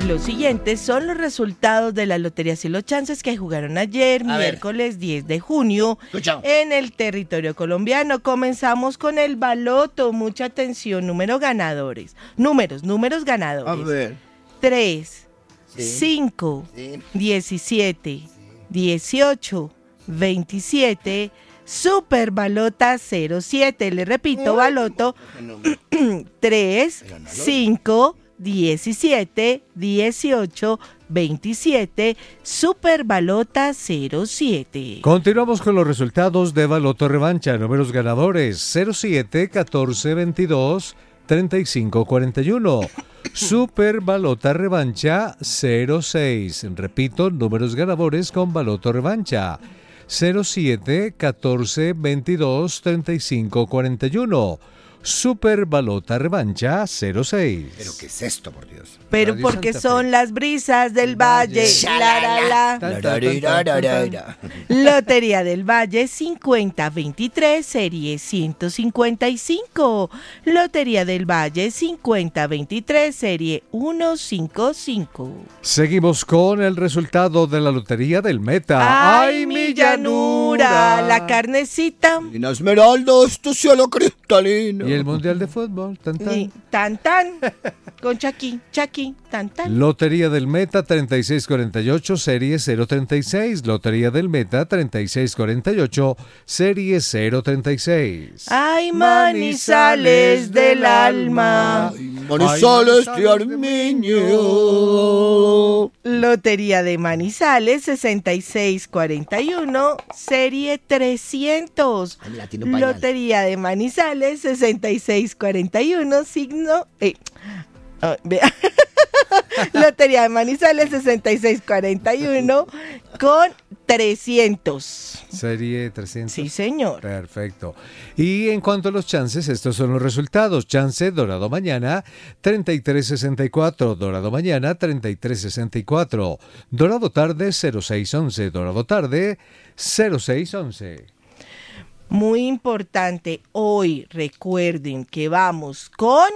Los siguientes son los resultados de la Lotería Cielo Chances que jugaron ayer, miércoles 10 de junio, en el territorio colombiano. Comenzamos con el baloto. Mucha atención. Números ganadores. Números ganadores. A ver. 3, 5, 17, 18, 27, Super Balota 07. Le repito, baloto 3, 5, 17, 18, 27, Super Balota 07. Continuamos con los resultados de Baloto Revancha. Números ganadores 07, 14, 22, 35, 41. Super Balota Revancha 06. Repito, números ganadores con Baloto Revancha 07, 14, 22, 35, 41. Super Balota Revancha 06. ¿Pero qué es esto, por Dios? Pero Radio porque Santa son Fe. las brisas del valle. Lotería del Valle 5023, serie 155. Lotería del Valle 5023, serie 155. Seguimos con el resultado de la Lotería del Meta. ¡Ay, mi llanura! La carnecita. En Esmeraldas, tu cielo cristalino. Y el Mundial de Fútbol. Tan, tan. Y tan tan. Con Chaki, tan tan. Lotería del Meta 3648, serie 036. Lotería del Meta 3648, serie 036. ¡Ay, Manizales del alma! Manizales de Armiño. Lotería de Manizales 6641, serie 300. Ay, mira, tiene un pañal. Lotería de Manizales 6641, signo... vea. Lotería de Manizales 6641 con 300. Serie 300. Sí, señor. Perfecto. Y en cuanto a los chances, estos son los resultados. Chance Dorado Mañana 3364, Dorado Mañana 3364, Dorado Tarde 0611, Dorado Tarde 0611. Muy importante, hoy recuerden que vamos con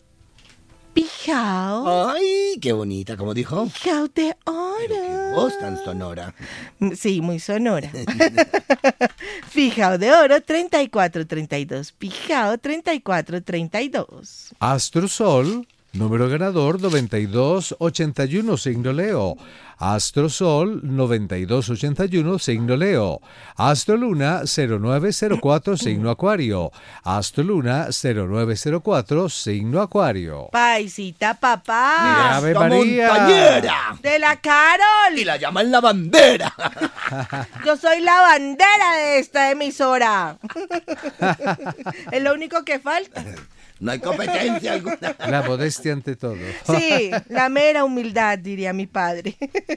Pijao. Ay, qué bonita, como dijo. Pijao de oro. Qué voz tan sonora. Sí, muy sonora. Pijao de oro 3432. Pijao 3432. Astrosol, número ganador 9281, signo Leo. Astrosol 9281, signo Leo. Astroluna 0904, signo Acuario. Astroluna 0904, signo Acuario. Paisita papá. Ave La María. montañera. De la Carol. Y la llaman la bandera. Yo soy la bandera de esta emisora. Es lo único que falta. No hay competencia alguna. La modestia ante todo. Sí, la mera humildad, diría mi padre.